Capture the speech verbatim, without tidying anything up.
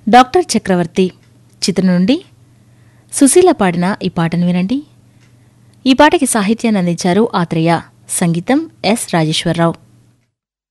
Doctor చక్రవర్తి చిత్రం నుండి సుశీల పాడిన ఈ పాటను వినండి. ఈ పాటకి సాహిత్యాన్ని అందించారు ఆత్రేయ, సంగీతం ఎస్ రాజేశ్వరరావు.